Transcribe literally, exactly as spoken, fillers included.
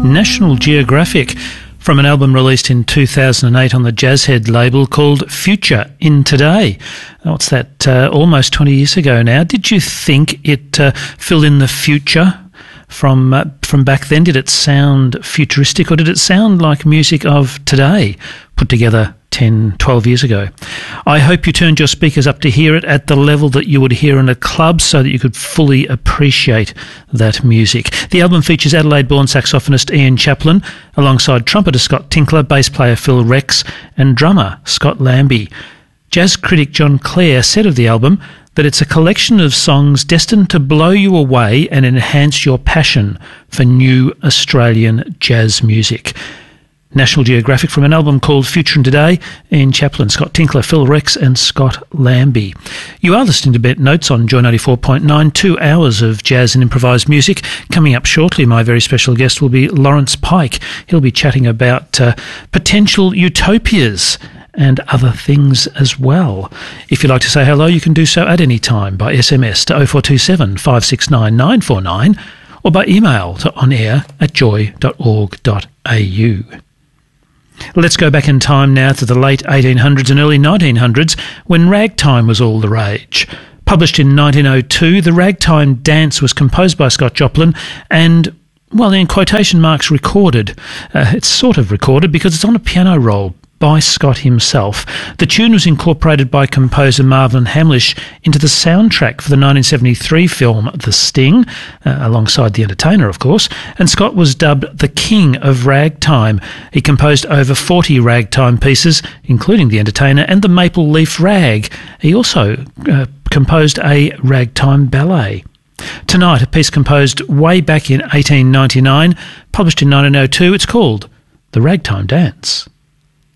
National Geographic from an album released in two thousand eight on the Jazzhead label called Future in Today. What's that, uh, almost twenty years ago now. Did you think it uh, filled in the future from uh, from back then? Did it sound futuristic, or did it sound like music of today put together ten, twelve years ago? I hope you turned your speakers up to hear it at the level that you would hear in a club so that you could fully appreciate that music. The album features Adelaide-born saxophonist Ian Chaplin alongside trumpeter Scott Tinkler, bass player Phil Rex and drummer Scott Lambie. Jazz critic John Clare said of the album that it's a collection of songs destined to blow you away and enhance your passion for new Australian jazz music. National Geographic from an album called Future in Today, Ian Chaplin, Scott Tinkler, Phil Rex and Scott Lambie. You are listening to Bet Notes on Joy ninety-four point nine, two hours of jazz and improvised music. Coming up shortly, my very special guest will be Lawrence Pike. He'll be chatting about uh, potential utopias and other things as well. If you'd like to say hello, you can do so at any time by S M S to oh four two seven, five six nine, nine four nine or by email to onair at joy dot org dot a u. Let's go back in time now to the late eighteen hundreds and early nineteen hundreds when ragtime was all the rage. Published in nineteen oh two, the Ragtime Dance was composed by Scott Joplin and, well, in quotation marks, recorded. Uh, it's sort of recorded because it's on a piano roll by Scott himself. The tune was incorporated by composer Marvin Hamlisch into the soundtrack for the nineteen seventy-three film The Sting, uh, alongside The Entertainer, of course, and Scott was dubbed the King of Ragtime. He composed over forty ragtime pieces, including The Entertainer and The Maple Leaf Rag. He also uh, composed a ragtime ballet. Tonight, a piece composed way back in eighteen ninety-nine, published in nineteen oh two, it's called The Ragtime Dance.